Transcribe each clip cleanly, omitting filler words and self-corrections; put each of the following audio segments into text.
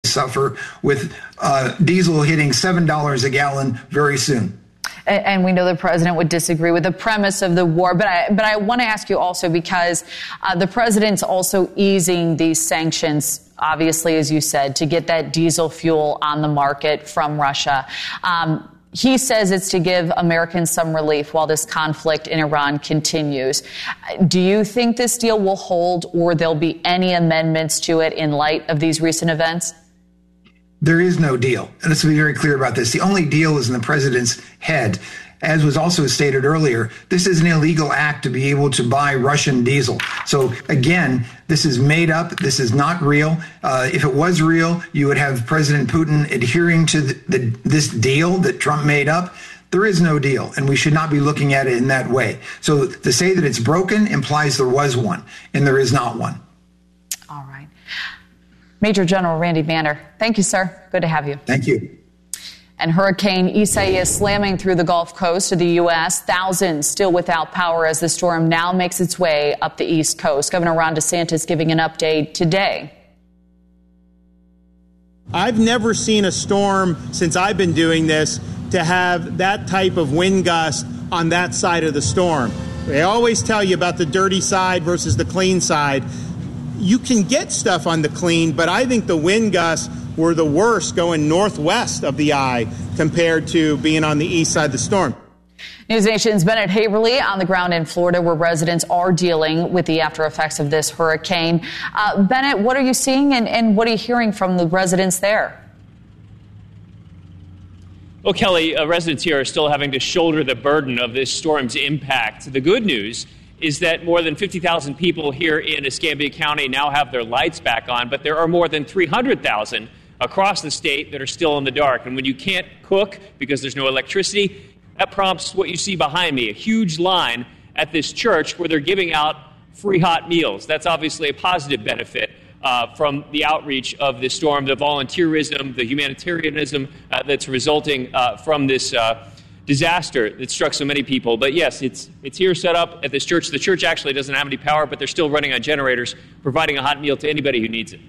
suffer with diesel hitting $7 a gallon very soon. And we know the president would disagree with the premise of the war. But I want to ask you also, because the president's also easing these sanctions, obviously, as you said, to get that diesel fuel on the market from Russia. He says it's to give Americans some relief while this conflict in Iran continues. Do you think this deal will hold, or there'll be any amendments to it in light of these recent events? There is no deal. And let's be very clear about this. The only deal is in the president's head. As was also stated earlier, this is an illegal act to be able to buy Russian diesel. So again, this is made up. This is not real. If it was real, you would have President Putin adhering to this deal that Trump made up. There is no deal, and we should not be looking at it in that way. So to say that it's broken implies there was one, and there is not one. All right. Major General Randy Banner, thank you, sir. Good to have you. Thank you. And Hurricane Isaias slamming through the Gulf Coast of the U.S. Thousands still without power as the storm now makes its way up the East Coast. Governor Ron DeSantis giving an update today. I've never seen a storm since I've been doing this to have that type of wind gust on that side of the storm. They always tell you about the dirty side versus the clean side. You can get stuff on the clean, but I think the wind gusts were the worst going northwest of the eye compared to being on the east side of the storm. News Nation's Bennett Haverly on the ground in Florida, where residents are dealing with the after effects of this hurricane. Bennett, what are you seeing and what are you hearing from the residents there? Well, Kelly, residents here are still having to shoulder the burden of this storm's impact. The good news is that more than 50,000 people here in Escambia County now have their lights back on, but there are more than 300,000 across the state that are still in the dark. And when you can't cook because there's no electricity, that prompts what you see behind me, a huge line at this church where they're giving out free hot meals. That's obviously a positive benefit from the outreach of this storm, the volunteerism, the humanitarianism that's resulting from this disaster that struck so many people. But yes, it's here set up at this church. The church actually doesn't have any power, but they're still running on generators, providing a hot meal to anybody who needs it.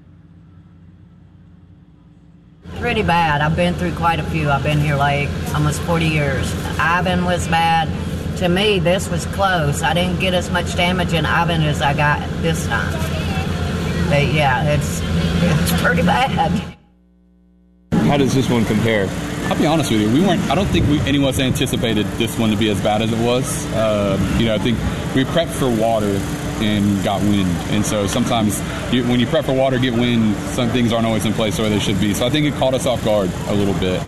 Pretty bad. I've been through quite a few. I've been here like almost 40 years. Ivan was bad. To me, this was close. I didn't get as much damage in Ivan as I got this time. But yeah, it's pretty bad. How does this one compare? I'll be honest with you, I don't think anyone else anticipated this one to be as bad as it was. I think we prepped for water and got wind. And so sometimes when you prep for water, get wind, some things aren't always in place the way they should be. So I think it caught us off guard a little bit.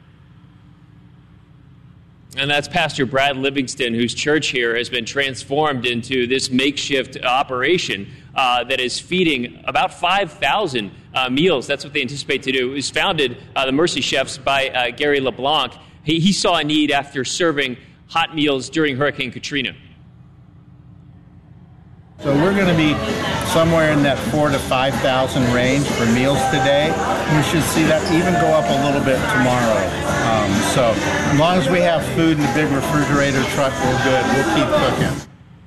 And that's Pastor Brad Livingston, whose church here has been transformed into this makeshift operation that is feeding about 5,000 meals. That's what they anticipate to do. It was founded, the Mercy Chefs, by Gary LeBlanc. He saw a need after serving hot meals during Hurricane Katrina. So we're going to be somewhere in that 4,000 to 5,000 range for meals today. We should see that even go up a little bit tomorrow. So as long as we have food in the big refrigerator truck, we're good. We'll keep cooking.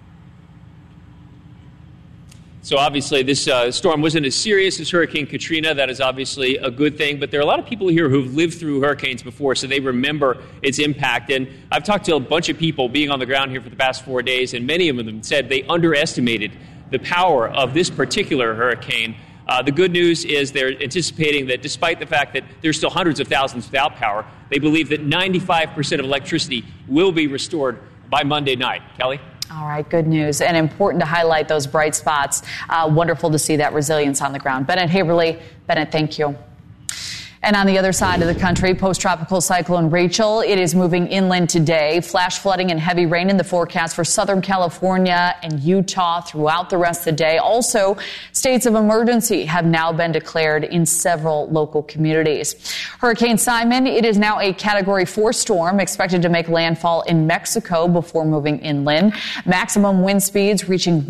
So obviously this storm wasn't as serious as Hurricane Katrina. That is obviously a good thing. But there are a lot of people here who've lived through hurricanes before, so they remember its impact. And I've talked to a bunch of people being on the ground here for the past 4 days, and many of them said they underestimated the power of this particular hurricane. The good news is they're anticipating that despite the fact that there's still hundreds of thousands without power, they believe that 95% of electricity will be restored by Monday night. Kelly? All right, good news, and important to highlight those bright spots. Wonderful to see that resilience on the ground. Bennett Haverly. Bennett, thank you. And on the other side of the country, post-tropical cyclone Rachel, it is moving inland today. Flash flooding and heavy rain in the forecast for Southern California and Utah throughout the rest of the day. Also, states of emergency have now been declared in several local communities. Hurricane Simon, it is now a Category 4 storm expected to make landfall in Mexico before moving inland. Maximum wind speeds reaching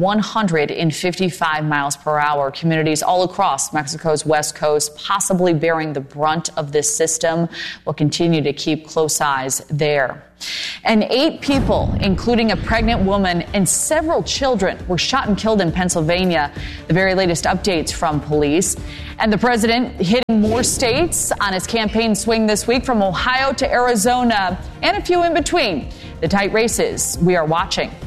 155 miles per hour. Communities all across Mexico's west coast possibly bearing the brunt brunt of this system. We'll continue to keep close eyes there. And 8 people, including a pregnant woman and several children, were shot and killed in Pennsylvania. The very latest updates from police. And the president hitting more states on his campaign swing this week, from Ohio to Arizona and a few in between. The tight races we are watching